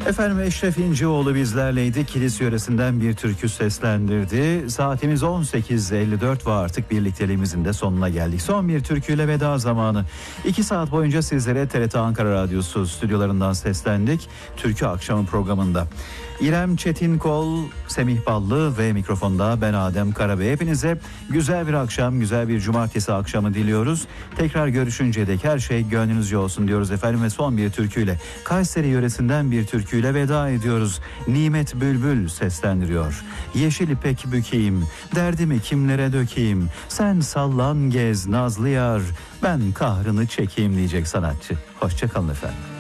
Efendim Eşref İncioğlu bizlerleydi. Kilis yöresinden bir türkü seslendirdi. Saatimiz 18.54 ve artık birlikteliğimizin de sonuna geldik. Son bir türküyle veda zamanı. 2 saat boyunca sizlere TRT Ankara Radyosu stüdyolarından seslendik. Türkü Akşamı programında. İrem Çetinkol, Semih Ballı ve mikrofonda ben Adem Karabey. Hepinize güzel bir akşam, güzel bir cumartesi akşamı diliyoruz. Tekrar görüşünceye dek her şey gönlünüzce olsun diyoruz efendim ve son bir türküyle, Kayseri yöresinden bir türküyle veda ediyoruz. Nimet Bülbül seslendiriyor. Yeşil ipek bükeyim, derdimi kimlere dökeyim, sen sallan gez nazlı yar, ben kahrını çekeyim diyecek sanatçı. Hoşça kalın efendim.